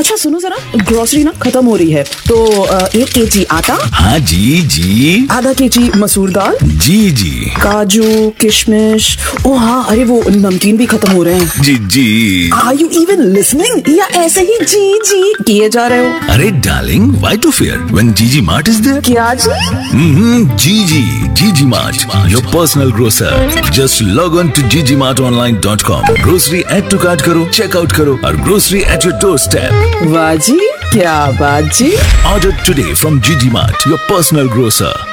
अच्छा सुनो जरा, ग्रोसरी ना खत्म हो रही है तो 1 kg आटा। हाँ जी। आधा kg मसूर दाल। जी। काजू किशमिश। ओ हाँ, अरे वो नमकीन भी खत्म हो रहे हैं। जी। आर यू इवन लिसनिंग या ऐसे ही जी किए जा रहे हो? अरे darling, why to fear when जीजी मार्ट इज देयर? क्या जी? जीजी mart, your personal grocer. Just log on to ggmartonline.com। Grocery add to cart करो, चेकआउट करो और ग्रोसरी एट योर डोरस्टेप। वाह जी, क्या बात जी। Order today from GG Mart, your personal grocer.